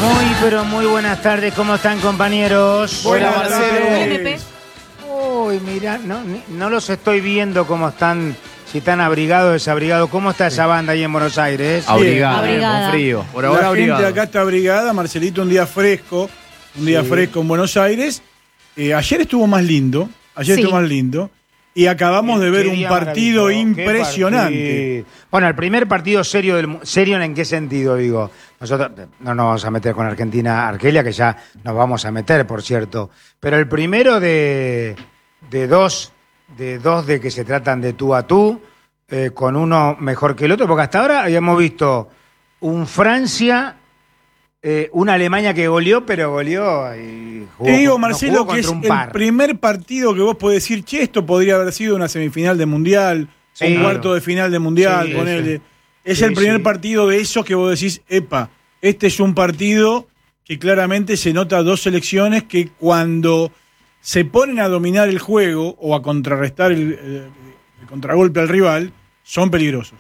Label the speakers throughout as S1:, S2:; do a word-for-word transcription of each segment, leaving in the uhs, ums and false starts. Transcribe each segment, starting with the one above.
S1: Muy, pero muy buenas tardes. ¿Cómo están, compañeros?
S2: Buenas, Marcelo.
S1: Uy, mirá, no, no los estoy viendo cómo están, si están abrigados o desabrigados. ¿Cómo está esa banda ahí en Buenos Aires?
S2: Abrigada,
S3: Abrigada.
S2: con frío. Por
S4: La
S2: ahora
S4: gente
S2: abrigada.
S4: acá está abrigada, Marcelito, un día fresco, un día
S1: Sí.
S4: fresco en Buenos Aires. Eh, ayer estuvo más lindo, ayer
S3: Sí.
S4: estuvo más lindo. Y acabamos de ver
S1: Qué
S4: un
S1: día
S4: partido
S1: maravilloso, qué
S4: impresionante.
S1: partido. Bueno, el primer partido serio, del, mu- serio ¿en qué sentido, digo? Nosotros no nos vamos a meter con Argentina, Argelia, que ya nos vamos a meter, por cierto. Pero el primero de, de dos, de dos de que se tratan de tú a tú, eh, con uno mejor que el otro, porque hasta ahora habíamos visto un Francia, eh, una Alemania que goleó, pero goleó y jugó,
S4: Te digo,
S1: no
S4: Marcelo,
S1: jugó
S4: que es
S1: contra un
S4: el
S1: par.
S4: primer partido que vos podés decir, che, esto podría haber sido una semifinal de Mundial,
S1: Sí,
S4: un
S1: claro.
S4: cuarto de final de Mundial,
S1: Sí,
S4: ponele.
S1: sí.
S4: Es
S1: Sí,
S4: el primer
S1: sí.
S4: partido de esos que vos decís, epa, este es un partido que claramente se nota dos selecciones que cuando se ponen a dominar el juego o a contrarrestar el, el- el contragolpe al rival, son peligrosos.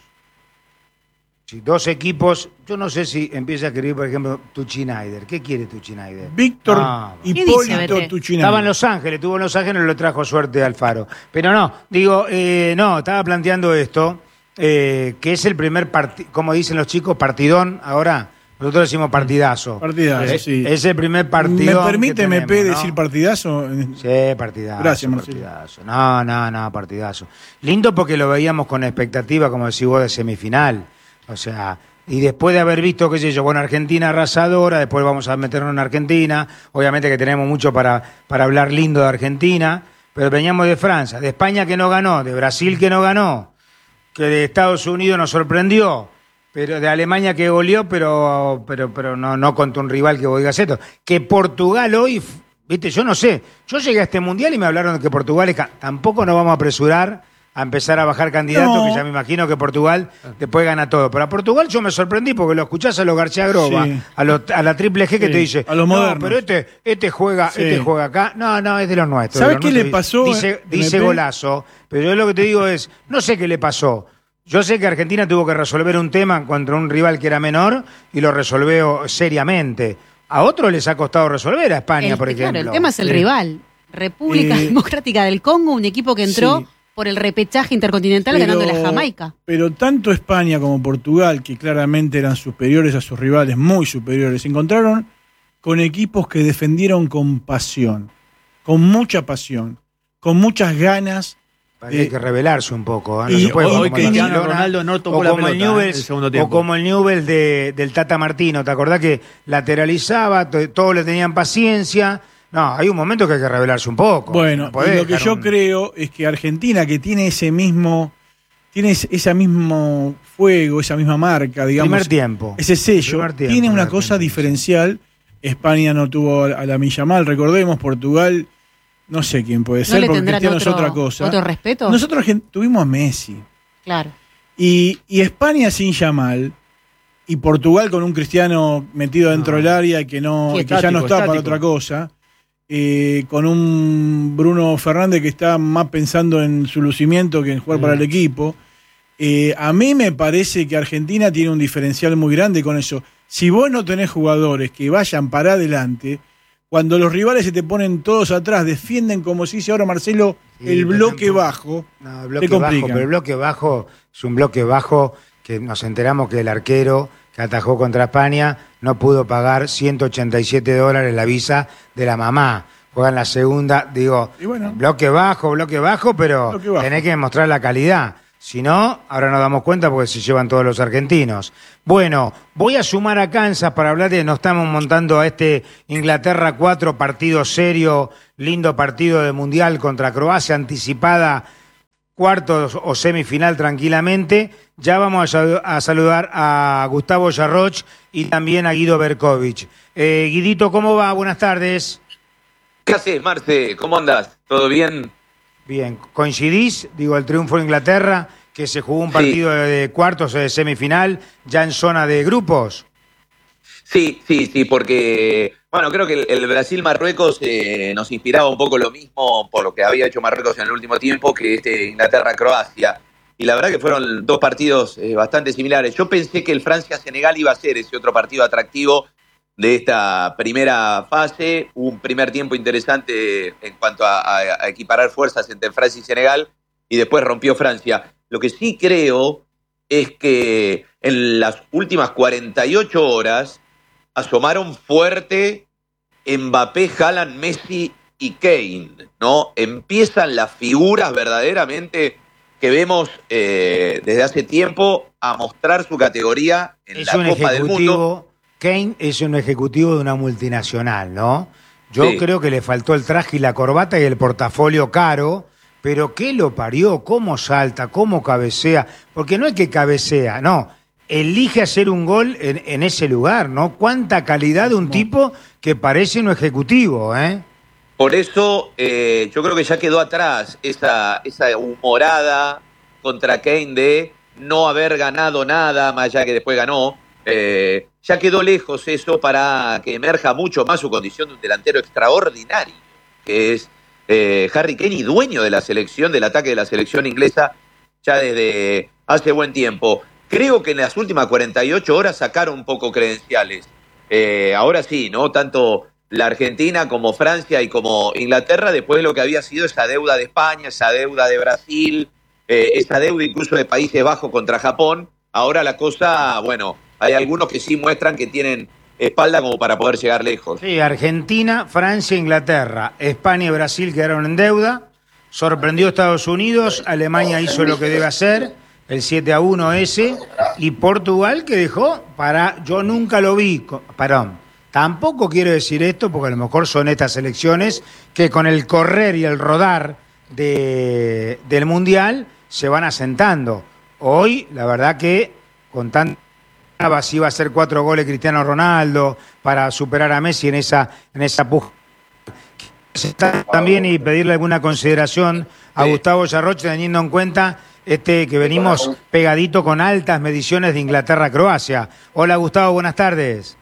S1: Sí, dos equipos, yo no sé si empieza a escribir, por ejemplo, Tuchinaider. ¿Qué quiere Tuchinaider?
S4: Víctor
S1: Ah,
S3: ¿Qué dice,
S4: Hipólito
S3: Bete?
S4: Tuchinay.
S1: Estaba en Los Ángeles, estuvo en Los Ángeles, lo trajo suerte Alfaro. Pero no, digo, eh, no, estaba planteando esto, eh, que es el primer partido, como dicen los chicos, partidón, ahora nosotros decimos partidazo.
S4: Partidazo,
S1: es,
S4: sí.
S1: es el primer
S4: ¿Me
S1: partido.
S4: permite, M P,
S1: ¿no?
S4: decir partidazo?
S1: Sí, partidazo.
S4: Gracias, Marcelo.
S1: partidazo. No, no, no, partidazo. Lindo porque lo veíamos con expectativa, como decís vos, de semifinal. O sea, y después de haber visto, qué sé yo, bueno, Argentina arrasadora, después vamos a meternos en Argentina. Obviamente que tenemos mucho para, para hablar lindo de Argentina, pero veníamos de Francia, de España que no ganó, de Brasil que no ganó, que de Estados Unidos nos sorprendió, pero de Alemania que goleó, pero, pero, pero no, no contra un rival que vos digas esto. Que Portugal hoy, viste, yo no sé, yo llegué a este mundial y me hablaron de que Portugal, es ca- tampoco nos vamos a apresurar a empezar a bajar candidatos,
S4: No.
S1: que ya me imagino que Portugal después gana todo. Pero a Portugal yo me sorprendí porque lo escuchás a los García Groba,
S4: Sí.
S1: a, los- a la Triple G que
S4: Sí,
S1: te dice,
S4: a los
S1: no,
S4: modernos.
S1: pero este, este juega,
S4: Sí.
S1: este juega acá. No, no, es de los nuestros.
S4: ¿Sabes
S1: de los
S4: qué le
S1: nuestros.
S4: pasó,
S1: Dice, dice
S4: M P?
S1: golazo, pero yo lo que te digo es, no sé qué le pasó. Yo sé que Argentina tuvo que resolver un tema contra un rival que era menor y lo resolvió seriamente. A otros les ha costado resolver, a España,
S3: El-
S1: por
S3: claro,
S1: ejemplo.
S3: el tema es el
S4: Sí.
S3: rival. República
S4: Eh,
S3: Democrática del Congo, un equipo que entró
S4: sí.
S3: por el repechaje intercontinental ganando la Jamaica.
S4: Pero tanto España como Portugal, que claramente eran superiores a sus rivales, muy superiores, se encontraron con equipos que defendieron con pasión, con mucha pasión, con muchas ganas.
S1: Hay
S4: Eh,
S1: que rebelarse un poco. ¿eh? No
S4: y
S1: se puede
S4: hoy
S1: jugar como el
S2: Cristiano
S1: Barcelona,
S2: Ronaldo no tocó
S1: o
S2: la
S1: como el
S2: pelota, ¿eh?
S1: Newell's,
S2: el segundo
S1: o
S2: tiempo.
S1: como el Newell's de, del Tata Martino. ¿Te acordás que lateralizaba, to- todos le tenían paciencia? No, hay un momento que hay que rebelarse un poco.
S4: Bueno,
S1: No podés
S4: y lo que
S1: dejar
S4: yo
S1: un-
S4: creo es que Argentina, que tiene ese mismo, tiene ese ese mismo fuego, esa misma marca, digamos,
S1: Primer tiempo.
S4: ese sello,
S1: Primer tiempo
S4: tiene una
S1: de
S4: cosa
S1: Argentina,
S4: diferencial. España no tuvo a la milla mal, recordemos, Portugal, no sé quién puede
S3: ¿No
S4: ser,
S3: le
S4: porque
S3: tendrán
S4: Cristiano es
S3: otro,
S4: otra cosa.
S3: otro respeto?
S4: Nosotros argen- tuvimos a Messi.
S3: Claro.
S4: Y, y España sin Yamal, y Portugal con un Cristiano metido dentro
S1: No.
S4: del área que, no,
S3: Sí,
S4: que ya no
S2: estático,
S4: está para
S2: estático.
S4: otra cosa, eh, con un Bruno Fernández que está más pensando en su lucimiento que en jugar
S2: Mm.
S4: para el equipo. Eh, a mí me parece que Argentina tiene un diferencial muy grande con eso. Si vos no tenés jugadores que vayan para adelante, cuando los rivales se te ponen todos atrás, defienden como se dice ahora Marcelo,
S1: Sí,
S4: el
S1: por
S4: bloque
S1: ejemplo,
S4: bajo.
S1: No, el
S4: te
S1: bloque
S4: complica.
S1: bajo, pero el bloque bajo es un bloque bajo que nos enteramos que el arquero que atajó contra España no pudo pagar ciento ochenta y siete dólares la visa de la mamá. Juega en la segunda, digo,
S4: Y bueno.
S1: bloque bajo, bloque bajo, pero
S4: Bloque bajo.
S1: tenés que demostrar la calidad. Si no, ahora nos damos cuenta porque se llevan todos los argentinos. Bueno, voy a sumar a Kansas para hablar de, nos estamos montando a este Inglaterra cuatro, partido serio, lindo partido de Mundial contra Croacia, anticipada, cuartos o semifinal tranquilamente. Ya vamos a, salu- a saludar a Gustavo Yarroch y también a Guido Berkovich. Eh, Guidito, ¿cómo va? Buenas tardes.
S5: ¿Qué haces, Marce? ¿Cómo andás? ¿Todo bien?
S1: Bien, ¿coincidís? Digo, el triunfo de Inglaterra, que se jugó un
S5: Sí.
S1: partido de, de cuartos o de semifinal, ya en zona de grupos.
S5: Sí, sí, sí, porque, bueno, creo que el, el Brasil-Marruecos eh, nos inspiraba un poco lo mismo por lo que había hecho Marruecos en el último tiempo que este Inglaterra-Croacia. Y la verdad que fueron dos partidos eh, bastante similares. Yo pensé que el Francia-Senegal iba a ser ese otro partido atractivo de esta primera fase. Hubo un primer tiempo interesante en cuanto a, a, a equiparar fuerzas entre Francia y Senegal, y después rompió Francia. Lo que sí creo es que en las últimas cuarenta y ocho horas asomaron fuerte Mbappé, Haaland, Messi y Kane, ¿no? Empiezan las figuras verdaderamente que vemos eh, desde hace tiempo a mostrar su categoría en
S1: Es
S5: la
S1: un
S5: Copa del Mundo.
S1: ejecutivo, Kane es un ejecutivo de una multinacional, ¿no? Yo
S5: Sí.
S1: creo que le faltó el traje y la corbata y el portafolio caro, pero ¿qué lo parió? ¿Cómo salta? ¿Cómo cabecea? Porque no es que cabecea, no. Elige hacer un gol en, en ese lugar, ¿no? Cuánta calidad de un tipo que parece un ejecutivo, ¿eh?
S5: Por eso eh, yo creo que ya quedó atrás esa, esa humorada contra Kane de no haber ganado nada, más allá que después ganó. Eh, ya quedó lejos eso para que emerja mucho más su condición de un delantero extraordinario, que es eh, Harry Kane, y dueño de la selección, del ataque de la selección inglesa ya desde hace buen tiempo. Creo que en las últimas cuarenta y ocho horas sacaron un poco credenciales. Eh, ahora sí, ¿no? Tanto la Argentina como Francia y como Inglaterra, después de lo que había sido esa deuda de España, esa deuda de Brasil, eh, esa deuda incluso de Países Bajos contra Japón. Ahora la cosa, bueno, hay algunos que sí muestran que tienen espalda como para poder llegar lejos.
S1: Sí, Argentina, Francia, Inglaterra, España y Brasil quedaron en deuda. Sorprendió Estados Unidos, Alemania hizo lo que debe hacer, el siete a uno ese, y Portugal que dejó para, yo nunca lo vi, co- perdón, tampoco quiero decir esto porque a lo mejor son estas elecciones que con el correr y el rodar de, del Mundial se van asentando. Hoy, la verdad que con tanta si iba a hacer cuatro goles Cristiano Ronaldo para superar a Messi en esa, en esa puja. También y pedirle alguna consideración a
S5: Sí.
S1: Gustavo Yarroche, teniendo en cuenta este que venimos pegadito con altas mediciones de Inglaterra-Croacia. Hola Gustavo, buenas tardes.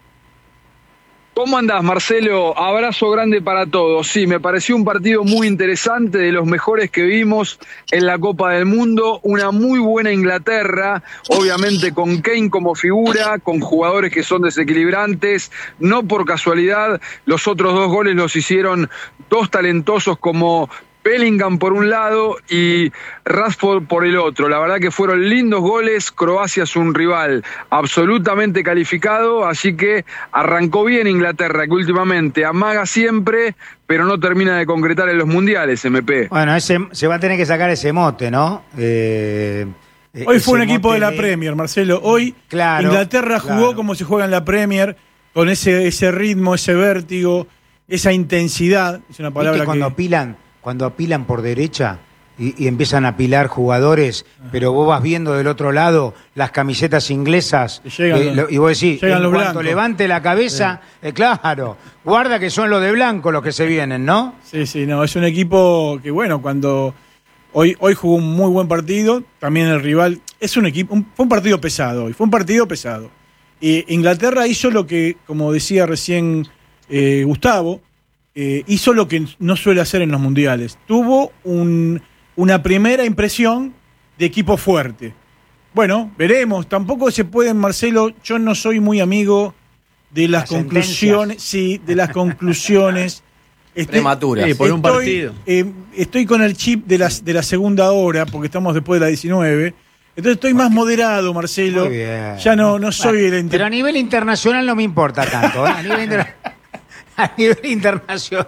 S2: ¿Cómo andás, Marcelo? Abrazo grande para todos. Sí, me pareció un partido muy interesante, de los mejores que vimos en la Copa del Mundo. Una muy buena Inglaterra, obviamente con Kane como figura, con jugadores que son desequilibrantes. No por casualidad, los otros dos goles los hicieron dos talentosos como Bellingham por un lado y Rashford por el otro. La verdad que fueron lindos goles. Croacia es un rival absolutamente calificado, así que arrancó bien Inglaterra, que últimamente amaga siempre, pero no termina de concretar en los mundiales, M P.
S1: Bueno, ese, se va a tener que sacar ese mote, ¿no? Eh,
S4: Hoy
S1: ese
S4: fue un equipo
S1: mote
S4: de la Premier, Marcelo. Hoy
S1: Claro,
S4: Inglaterra jugó
S1: claro.
S4: como se juega en la Premier, con ese, ese ritmo, ese vértigo, esa intensidad. Es una palabra
S1: ¿Viste cuando
S4: que...
S1: apilan, cuando apilan por derecha y, y empiezan a apilar jugadores, pero vos vas viendo del otro lado las camisetas inglesas
S4: Y llegan
S1: eh,
S4: los-
S1: lo- y vos decís,
S4: llegan
S1: en
S4: los
S1: cuanto
S4: blancos.
S1: levante la cabeza, eh, claro, guarda que son los de blanco los que se vienen, ¿no?
S4: Sí, sí, no, es un equipo que, bueno, cuando hoy, hoy jugó un muy buen partido, también el rival, es un equipo, un- fue un partido pesado hoy, fue un partido pesado. Y Inglaterra hizo lo que, como decía recién eh, Gustavo, eh, hizo lo que no suele hacer en los mundiales. Tuvo un, una primera impresión de equipo fuerte. Bueno, veremos, tampoco se pueden, Marcelo, yo no soy muy amigo de las,
S1: Las
S4: conclusiones, sí, de las conclusiones. Estoy-
S6: Prematuras.
S4: eh,
S6: Sí, por un
S4: estoy,
S6: partido.
S4: eh, estoy con el chip de, las, de la segunda hora, porque estamos después de la diecinueve. Entonces estoy más moderado, Marcelo.
S1: Muy bien.
S4: Ya no, no soy
S1: Bueno,
S4: el inter-
S1: Pero a nivel internacional no me importa tanto, ¿eh? A nivel, inter- a nivel internacional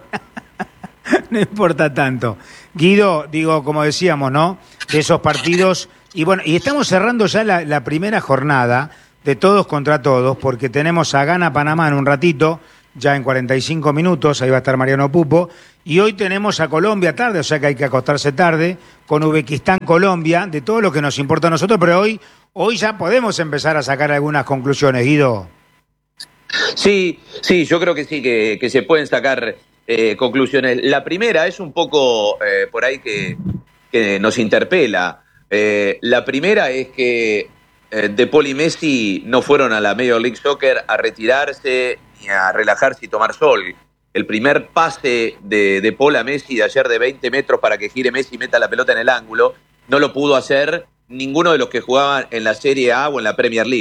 S1: no importa tanto. Guido, digo, como decíamos, ¿no? De esos partidos. Y bueno, y estamos cerrando ya la, la primera jornada de todos contra todos, porque tenemos a Ghana Panamá en un ratito, ya en cuarenta y cinco minutos, ahí va a estar Mariano Pupo. Y hoy tenemos a Colombia tarde, o sea que hay que acostarse tarde, con Uzbekistán, Colombia, de todo lo que nos importa a nosotros, pero hoy, hoy ya podemos empezar a sacar algunas conclusiones, Guido.
S5: Sí, sí, yo creo que sí, que, que se pueden sacar eh, conclusiones. La primera es un poco eh, por ahí que, que nos interpela. Eh, la primera es que eh, De Paul y Messi no fueron a la Major League Soccer a retirarse ni a relajarse y tomar sol. El primer pase de De Paul a Messi de ayer de veinte metros para que gire Messi y meta la pelota en el ángulo, no lo pudo hacer ninguno de los que jugaban en la Serie A o en la Premier League.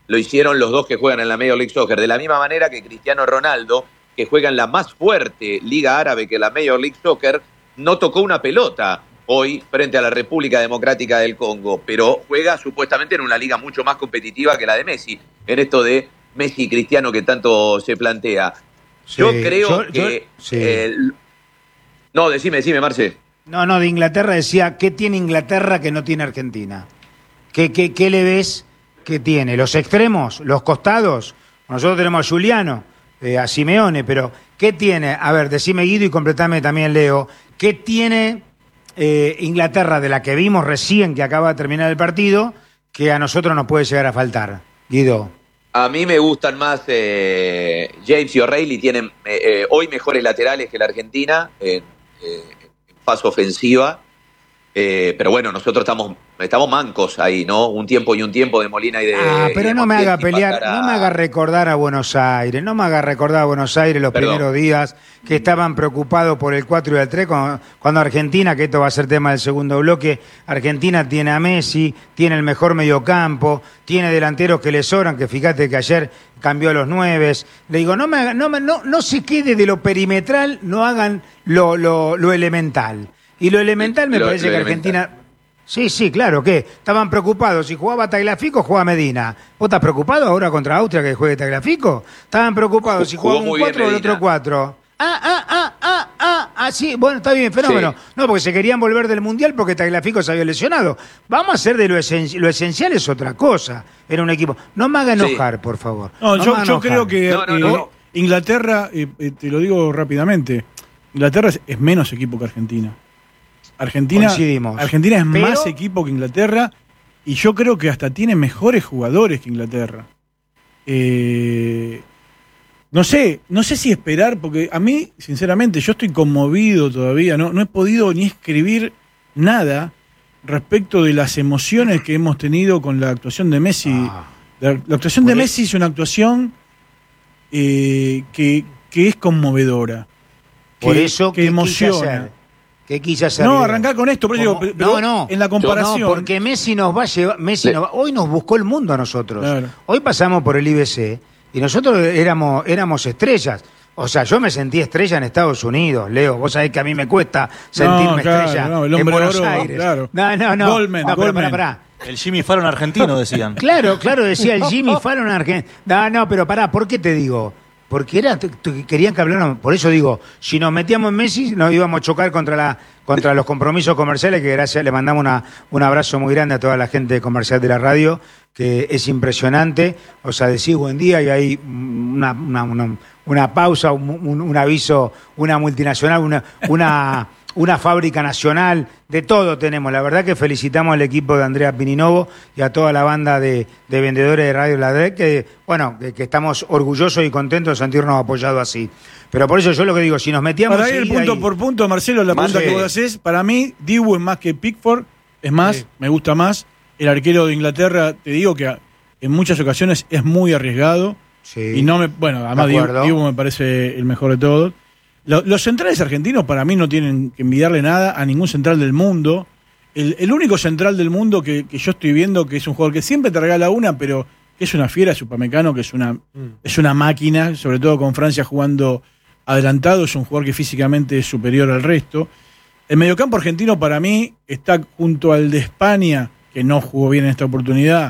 S5: lo hicieron los dos que juegan en la Major League Soccer. De la misma manera que Cristiano Ronaldo, que juega en la más fuerte liga árabe que la Major League Soccer, no tocó una pelota hoy frente a la República Democrática del Congo, pero juega supuestamente en una liga mucho más competitiva que la de Messi, en esto de Messi y Cristiano que tanto se plantea.
S1: Sí,
S5: yo creo
S1: yo-
S5: que...
S1: yo- sí.
S5: eh, no, decime, decime, Marce.
S1: No, no, de Inglaterra decía, ¿qué tiene Inglaterra que no tiene Argentina? ¿Qué, qué, qué le ves que tiene? ¿Los extremos? ¿Los costados? Nosotros tenemos a Juliano, eh, a Simeone, pero ¿qué tiene? A ver, decime Guido y completame también Leo. ¿Qué tiene eh, Inglaterra de la que vimos recién que acaba de terminar el partido que a nosotros nos puede llegar a faltar? Guido.
S5: A mí me gustan más eh, James y O'Reilly, tienen eh, eh, hoy mejores laterales que la Argentina en, eh, en fase ofensiva, eh, pero bueno, nosotros estamos estamos mancos ahí, ¿no? Un tiempo y un tiempo de Molina y de...
S1: Ah, pero
S5: y de
S1: no me
S5: Montiel
S1: haga
S5: sin
S1: pelear,
S5: pasar a-
S1: no me haga recordar a Buenos Aires, no me haga recordar a Buenos Aires los
S5: Perdón.
S1: primeros días que estaban preocupados por el cuatro y el tres, cuando, cuando Argentina, que esto va a ser tema del segundo bloque, Argentina tiene a Messi, tiene el mejor mediocampo, tiene delanteros que le sobran, que fíjate que ayer cambió a los nueves. Le digo, no me haga- no, me- no, no se quede de lo perimetral, no hagan lo, lo, lo elemental. Y lo elemental me
S5: Lo-
S1: parece
S5: lo
S1: que
S5: elemental.
S1: Argentina... Sí, sí, claro, ¿qué? Estaban preocupados. Si jugaba Tagliafico, jugaba Medina. ¿Vos estás preocupado ahora contra Austria que juegue Tagliafico? Estaban preocupados. Si
S5: Jugó
S1: jugaba un
S5: muy bien
S1: cuatro o el otro
S5: Medina.
S1: cuatro. Ah, ah, ah, ah, ah, ah, sí. Bueno, está bien, fenómeno.
S5: Sí.
S1: No, porque se querían volver del Mundial porque Tagliafico se había lesionado. Vamos a hacer de lo, esen- lo esencial es otra cosa en un equipo. No me haga enojar, por favor.
S4: No,
S1: No
S4: yo,
S1: me haga
S4: yo
S1: enojar.
S4: creo que
S5: No, no,
S4: eh,
S5: no.
S4: Inglaterra, eh, eh, te lo digo rápidamente, Inglaterra es, es menos equipo que Argentina. Argentina,
S1: Coincidimos.
S4: Argentina es
S1: Pero-
S4: más equipo que Inglaterra y yo creo que hasta tiene mejores jugadores que Inglaterra. Eh, no sé, no sé si esperar, porque a mí, sinceramente, yo estoy conmovido todavía, no, no he podido ni escribir nada respecto de las emociones que hemos tenido con la actuación de Messi.
S1: Ah.
S4: La, la actuación de
S1: Por
S4: Messi es una actuación eh, que, que es conmovedora.
S1: Por
S4: que-
S1: eso,
S4: que
S1: ¿qué
S4: emociona.
S1: quise hacer? ¿Qué quise hacer?
S4: No,
S1: Leo?
S4: arrancar con esto, pero, digo,
S1: ¿Cómo?
S4: pero
S1: no, no.
S4: en la comparación.
S1: No, porque Messi nos va a llevar. Messi
S5: Le-
S1: nos va- hoy nos buscó el mundo a nosotros.
S4: Claro.
S1: Hoy pasamos por el I B C y nosotros éramos, éramos estrellas. O sea, yo me sentí estrella en Estados Unidos, Leo. Vos sabés que a mí me cuesta sentirme
S4: claro,
S1: estrella
S4: no, el
S1: en
S4: hombre
S1: Buenos
S4: oro,
S1: Aires.
S4: claro.
S1: No, no, no.
S4: Goldman,
S1: no, pero
S4: Goldman.
S1: pará, pará.
S6: El Jimmy Fallon argentino, decían.
S1: Claro, claro, decía el Jimmy Fallon argentino. No, no, pero pará, ¿por qué te digo? Porque era, t- t- querían que habláramos, por eso digo, si nos metíamos en Messi, nos íbamos a chocar contra la contra los compromisos comerciales, que gracias, le mandamos una, un abrazo muy grande a toda la gente comercial de la radio, que es impresionante. O sea, decís buen día y hay una, una, una, una pausa, un, un- un aviso, una multinacional, una, una, una fábrica nacional, de todo tenemos. La verdad que felicitamos al equipo de Andrea Pininovo y a toda la banda de, de vendedores de Radio La D, que, bueno, que, que estamos orgullosos y contentos de sentirnos apoyados así. Pero por eso yo lo que digo, si nos metíamos...
S4: Para ir
S1: enseguida
S4: punto
S1: ahí-
S4: por punto, Marcelo, la
S5: Más
S4: pregunta
S5: que-
S4: que vos haces, para mí, Dibu es más que Pickford, es más,
S1: Sí.
S4: me gusta más. El arquero de Inglaterra, te digo que a- en muchas ocasiones es muy arriesgado.
S1: Sí.
S4: Y no me, bueno, además
S1: De
S4: Dibu,
S1: acuerdo.
S4: Dibu me parece el mejor de todos. Lo- los centrales argentinos para mí no tienen que envidiarle nada a ningún central del mundo. El, el único central del mundo que, que yo estoy viendo, que es un jugador que siempre te regala una, pero que es una fiera, es Upamecano, que es una, es una máquina, sobre todo con Francia jugando adelantado, es un jugador que físicamente es superior al resto. El mediocampo argentino para mí está junto al de España, que no jugó bien en esta oportunidad,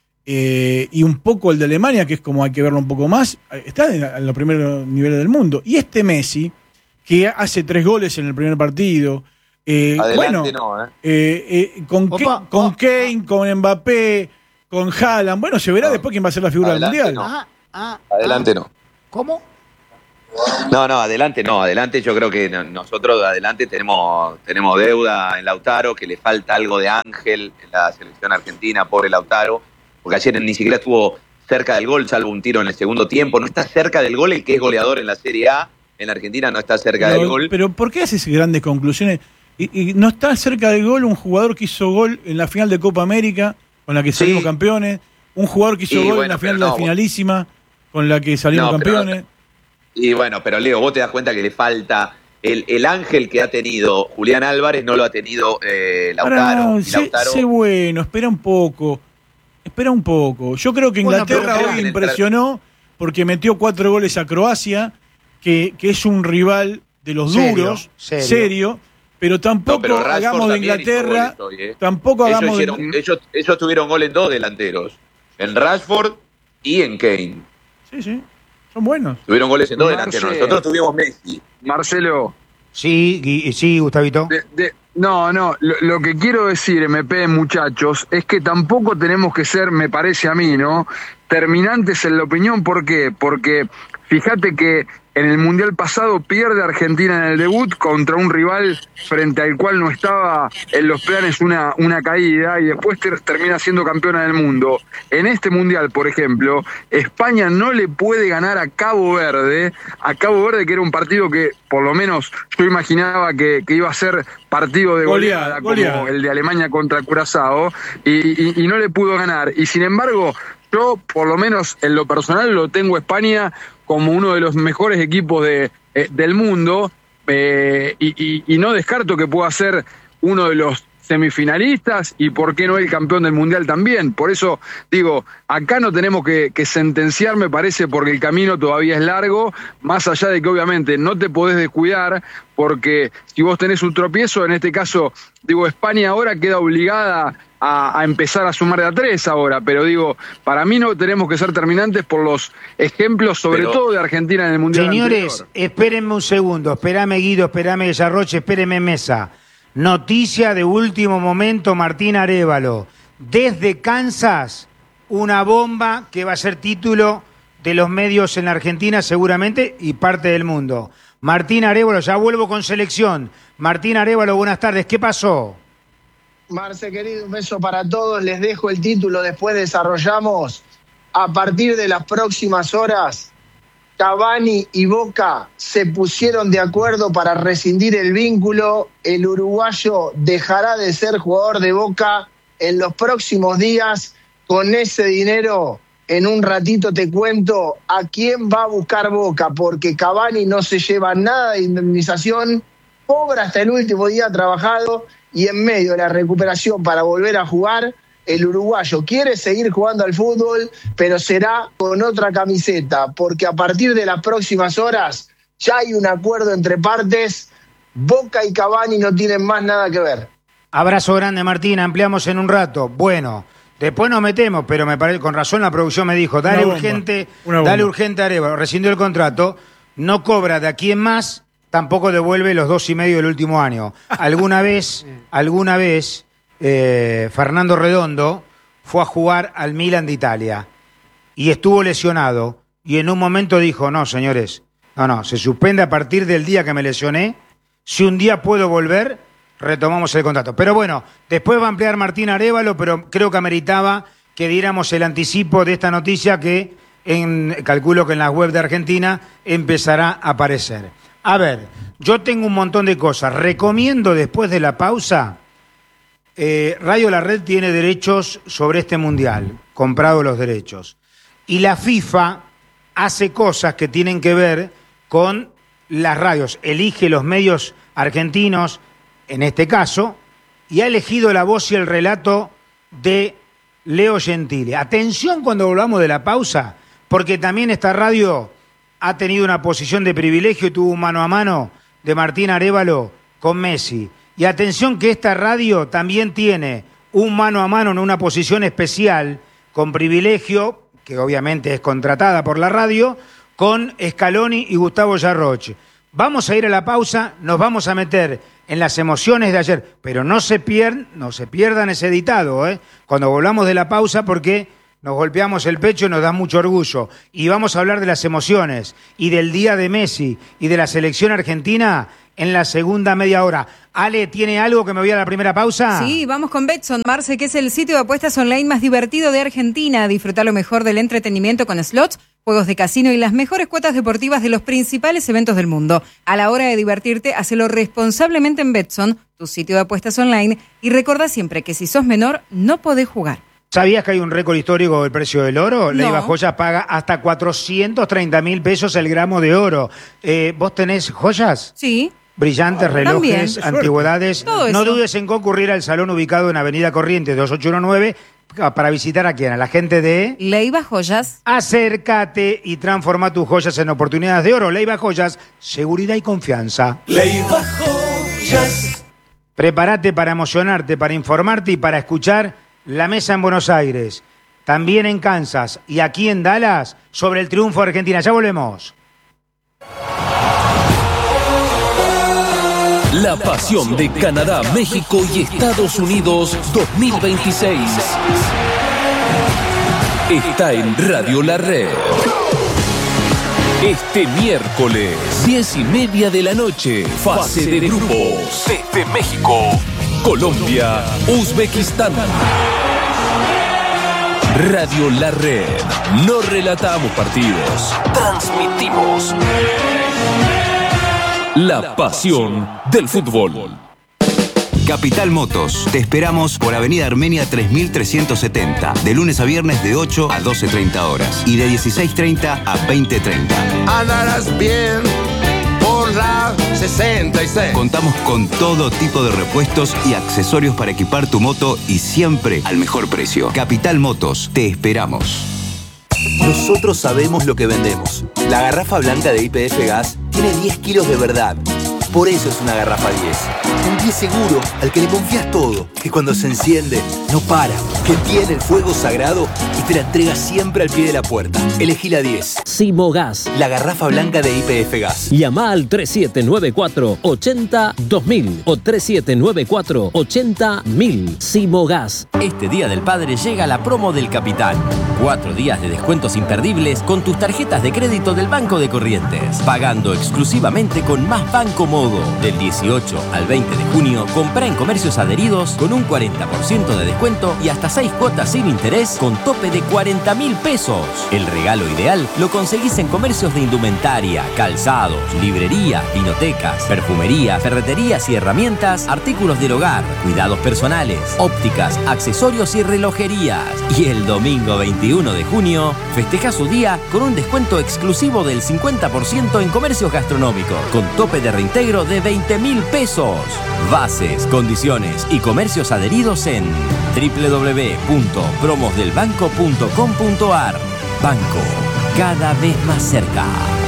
S4: eh, y un poco el de Alemania, que es como hay que verlo un poco más, está en, en los primeros niveles del mundo. Y este Messi, que hace tres goles en el primer partido, eh,
S5: Adelante
S4: bueno,
S5: no, ¿eh?
S4: eh, eh, con,
S1: Opa,
S4: Ke- con
S1: oh,
S4: Kane, con Mbappé, con Haaland, bueno, se verá
S5: No.
S4: después quién va a ser la figura
S5: Adelante
S4: del Mundial.
S5: no.
S1: Ah, ah,
S5: Adelante
S1: ah.
S5: no.
S1: ¿Cómo?
S5: No, no, adelante no, adelante yo creo que no- nosotros adelante tenemos, tenemos deuda en Lautaro, que le falta algo de ángel en la selección argentina, pobre Lautaro, porque ayer ni siquiera estuvo cerca del gol, salvo un tiro en el segundo tiempo, no está cerca del gol el que es goleador en la Serie A, en la Argentina no está cerca del
S4: Pero,
S5: gol.
S4: pero ¿por qué haces grandes conclusiones? Y, y no está cerca del gol un jugador que hizo gol en la final de Copa América, con la que salimos
S5: Sí.
S4: campeones, un jugador que hizo
S5: Y
S4: gol en
S5: bueno,
S4: la final
S5: pero
S4: de
S5: no,
S4: la finalísima, con la que salimos
S5: No, pero-
S4: campeones.
S5: Y bueno, pero Leo, vos te das cuenta que le falta el, el ángel que ha tenido Julián Álvarez, no lo ha tenido eh, Lautaro.
S4: Pará,
S5: Y
S4: sé,
S5: Lautaro-
S4: sé bueno, espera un poco. Espera un poco. Yo creo que Inglaterra
S5: Bueno, pero-
S4: hoy impresionó porque metió cuatro goles a Croacia, que, que es un rival de los
S1: Serio,
S4: duros,
S1: serio.
S4: serio, pero tampoco
S5: No, pero Rashford
S4: hagamos de
S5: también hizo
S4: Inglaterra,
S5: goles hoy, ¿eh?
S4: tampoco
S5: Ellos,
S4: hagamos de...
S5: hicieron- ellos, ellos tuvieron gol en dos delanteros, en Rashford y en Kane.
S4: Sí, sí, son buenos.
S5: Tuvieron goles en dos
S2: Marce.
S5: delanteros. Nosotros tuvimos Messi.
S2: Marcelo,
S1: Sí, Gui- sí, Gustavito.
S2: de- de- no, no, lo, lo que quiero decir, M P, muchachos, es que tampoco tenemos que ser, me parece a mí, ¿no? Terminantes en la opinión, ¿por qué? Porque fíjate que en el Mundial pasado pierde Argentina en el debut contra un rival frente al cual no estaba en los planes una, una caída y después ter- termina siendo campeona del mundo. En este Mundial, por ejemplo, España no le puede ganar a Cabo Verde, a Cabo Verde que era un partido que por lo menos yo imaginaba que, que iba a ser partido de
S4: Goleada,
S2: goleada, como
S4: goleada.
S2: el de Alemania contra Curazao, y, y- y no le pudo ganar. Y sin embargo, yo por lo menos en lo personal lo tengo a España como uno de los mejores equipos de, eh, del mundo, eh, y, y- y no descarto que pueda ser uno de los semifinalistas y por qué no el campeón del mundial también. Por eso digo, acá no tenemos que, que sentenciar, me parece, porque el camino todavía es largo, más allá de que obviamente no te podés descuidar, porque si vos tenés un tropiezo, en este caso, digo, España ahora queda obligada a, a empezar a sumar de a tres ahora, pero digo, para mí no tenemos que ser terminantes por los ejemplos, sobre
S5: Pero-
S2: todo de Argentina en el mundial
S1: Señores,
S2: anterior.
S1: espérenme un segundo. Espérame, Guido, espérame, Desarroche, espérenme, Mesa. Noticia de último momento, Martín Arévalo. Desde Kansas, una bomba que va a ser título de los medios en la Argentina seguramente y parte del mundo. Martín Arévalo, ya vuelvo con selección. Martín Arévalo, buenas tardes. ¿Qué pasó?
S7: Marce, querido, un beso para todos. Les dejo el título, después desarrollamos. A partir de las próximas horas, Cavani y Boca se pusieron de acuerdo para rescindir el vínculo. El uruguayo dejará de ser jugador de Boca en los próximos días. Con ese dinero, en un ratito te cuento a quién va a buscar Boca, porque Cavani no se lleva nada de indemnización, cobra hasta el último día trabajado y en medio de la recuperación para volver a jugar, el uruguayo quiere seguir jugando al fútbol, pero será con otra camiseta, porque a partir de las próximas horas ya hay un acuerdo entre partes. Boca y Cavani no tienen más nada que ver.
S1: Abrazo grande, Martín. Ampliamos en un rato. Bueno, después nos metemos, pero me parece, con razón la producción me dijo, dale
S4: Una bomba,
S1: urgente,
S4: una bomba.
S1: dale urgente a Arévalo. Rescindió el contrato, no cobra de aquí en más, tampoco devuelve los dos y medio del último año. Alguna vez, alguna vez, eh, Fernando Redondo fue a jugar al Milan de Italia y estuvo lesionado y en un momento dijo, no, señores, no, no, se suspende a partir del día que me lesioné. Si un día puedo volver, retomamos el contrato. Pero bueno, después va a ampliar Martín Arévalo, pero creo que ameritaba que diéramos el anticipo de esta noticia que en, calculo que en la web de Argentina empezará a aparecer. A ver, yo tengo un montón de cosas. Recomiendo después de la pausa, eh, Radio La Red tiene derechos sobre este mundial, comprado los derechos. Y la FIFA hace cosas que tienen que ver con las radios. Elige los medios argentinos, en este caso, y ha elegido la voz y el relato de Leo Gentile. Atención cuando volvamos de la pausa, porque también esta radio ha tenido una posición de privilegio y tuvo un mano a mano de Martín Arévalo con Messi. Y atención que esta radio también tiene un mano a mano en una posición especial con privilegio, que obviamente es contratada por la radio, con Scaloni y Gustavo Yarroch. Vamos a ir a la pausa, nos vamos a meter en las emociones de ayer, pero no se pierdan, no se pierdan ese editado, ¿eh? Cuando volvamos de la pausa, porque nos golpeamos el pecho y nos da mucho orgullo. Y vamos a hablar de las emociones y del día de Messi y de la selección argentina en la segunda media hora. Ale, ¿tiene algo que me voy a la primera pausa?
S8: Sí, vamos con Betson, Marce, que es el sitio de apuestas online más divertido de Argentina. Disfrutar lo mejor del entretenimiento con slots, juegos de casino y las mejores cuotas deportivas de los principales eventos del mundo. A la hora de divertirte, hacelo responsablemente en Betson, tu sitio de apuestas online. Y recordá siempre que si sos menor, no podés jugar.
S1: ¿Sabías que hay un récord histórico del precio del oro?
S8: No.
S1: Leiva Joyas paga hasta cuatrocientos treinta mil pesos el gramo de oro. Eh, ¿Vos tenés joyas?
S8: Sí.
S1: Brillantes, relojes,
S8: También.
S1: antigüedades.
S8: Todo
S1: No
S8: eso.
S1: dudes en concurrir al salón ubicado en Avenida Corrientes dos ocho uno nueve, para visitar a quién, a la gente de
S8: Leiva Joyas.
S1: Acércate y transforma tus joyas en oportunidades de oro. Leiva Joyas, seguridad y confianza.
S9: Leiva Joyas.
S1: Prepárate para emocionarte, para informarte y para escuchar La Mesa en Buenos Aires. También en Kansas y aquí en Dallas sobre el triunfo de Argentina. Ya volvemos.
S10: La pasión de Canadá, México y Estados Unidos dos mil veintiséis está en Radio La Red. Este miércoles, diez y media de la noche, fase de grupos. Desde México, Colombia, Uzbekistán. Radio La Red. No relatamos partidos, transmitimos la pasión del fútbol.
S11: Capital Motos. Te esperamos por Avenida Armenia tres mil trescientos setenta. De lunes a viernes de ocho a doce treinta horas. Y de dieciséis treinta a veinte treinta.
S9: Andarás bien por la sesenta y seis.
S11: Contamos con todo tipo de repuestos y accesorios para equipar tu moto y siempre al mejor precio. Capital Motos. Te esperamos.
S12: Nosotros sabemos lo que vendemos. La garrafa blanca de Y P F Gas tiene diez kilos de verdad. Por eso es una garrafa diez. Un diez seguro al que le confías todo. Que cuando se enciende, no para. Que tiene el fuego sagrado y te la entrega siempre al pie de la puerta. Elegí la diez.
S13: Simogas.
S12: La garrafa blanca de Y P F Gas.
S13: Llama al tres siete nueve cuatro, ocho cero, dos mil o tres siete nueve cuatro, ocho cero, mil. Simogas.
S14: Este Día del Padre llega la promo del Capitán. Cuatro días de descuentos imperdibles con tus tarjetas de crédito del Banco de Corrientes. Pagando exclusivamente con Más Banco Modo. Del dieciocho al veinte de junio, compra en comercios adheridos con un cuarenta por ciento de descuento y hasta seis cuotas sin interés con tope de cuarenta mil pesos. El regalo ideal lo conseguís en comercios de indumentaria, calzados, librerías, vinotecas, perfumería, ferreterías y herramientas, artículos del hogar, cuidados personales, ópticas, accesorios y relojerías. Y el domingo veintiuno de junio, festeja su día con un descuento exclusivo del cincuenta por ciento en comercios gastronómicos, con tope de reintegro de veinte mil pesos. Bases, condiciones y comercios adheridos en doble u doble u doble u punto promos del banco punto com punto a r. Banco, cada vez más cerca.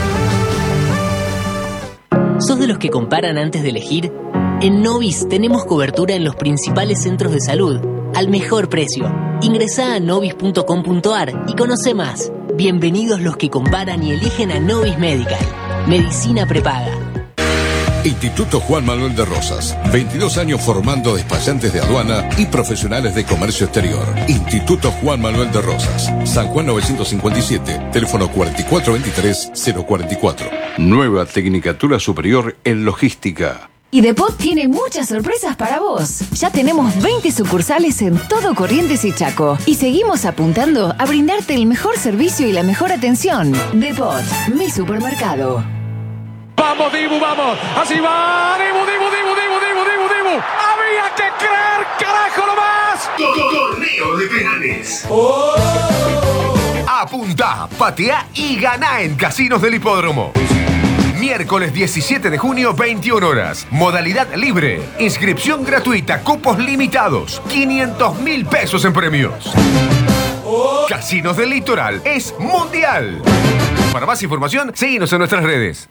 S15: ¿Sos de los que comparan antes de elegir? En Novis tenemos cobertura en los principales centros de salud, al mejor precio. Ingresá a novis punto com punto a r y conoce más. Bienvenidos los que comparan y eligen a Novis Medical. Medicina prepaga.
S16: Instituto Juan Manuel de Rosas. veintidós años formando despachantes de aduana y profesionales de comercio exterior. Instituto Juan Manuel de Rosas. San Juan novecientos cincuenta y siete. Teléfono cuatro cuatro dos tres cero cuatro cuatro. Nueva Tecnicatura Superior en Logística.
S17: Y Depot tiene muchas sorpresas para vos. Ya tenemos veinte sucursales en todo Corrientes y Chaco. Y seguimos apuntando a brindarte el mejor servicio y la mejor atención. Depot, mi supermercado.
S18: Vamos, Dibu, vamos. Así va. Dibu, Dibu, Dibu, Dibu, Dibu, Dibu, Dibu. Había que creer, carajo, nomás.
S9: Torneo de penales. Oh. Apunta, patea y gana en Casinos del Hipódromo. Miércoles diecisiete de junio, veintiuna horas. Modalidad libre. Inscripción gratuita. Cupos limitados. quinientos mil pesos en premios. Oh. Casinos del Litoral es mundial. Para más información, síguenos en nuestras redes.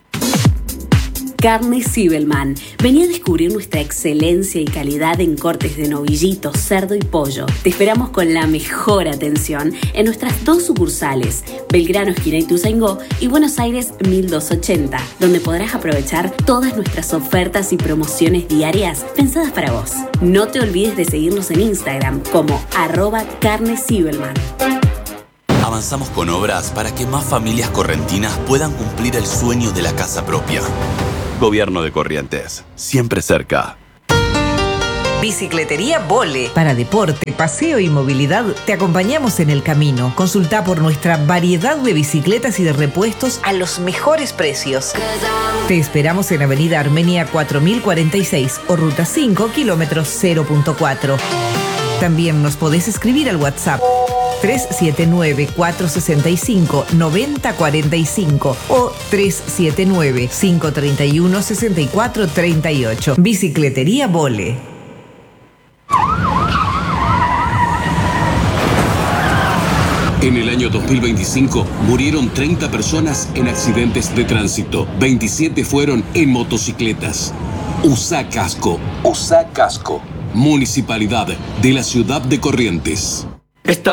S19: Carne Zibelman. Vení a descubrir nuestra excelencia y calidad en cortes de novillito, cerdo y pollo. Te esperamos con la mejor atención en nuestras dos sucursales, Belgrano, esquina Ituzaingó y Buenos Aires mil doscientos ochenta, donde podrás aprovechar todas nuestras ofertas y promociones diarias pensadas para vos. No te olvides de seguirnos en Instagram como arroba Carne Zibelman.
S20: Avanzamos con obras para que más familias correntinas puedan cumplir el sueño de la casa propia. Gobierno de Corrientes, siempre cerca.
S21: Bicicletería Vole. Para deporte, paseo y movilidad, te acompañamos en el camino. Consulta por nuestra variedad de bicicletas y de repuestos a los mejores precios. Te esperamos en Avenida Armenia cuatro mil cuarenta y seis o Ruta cinco, kilómetros cero punto cuatro. También nos podés escribir al WhatsApp tres siete nueve, cuatro seis cinco, nueve cero cuatro cinco o tres siete nueve, cinco tres uno, seis cuatro tres ocho. Bicicletería Vole.
S3: dos mil veinticinco murieron treinta personas en accidentes de tránsito. veintisiete fueron en motocicletas. Usa casco. Usa casco. Municipalidad de la Ciudad de Corrientes.
S20: Esta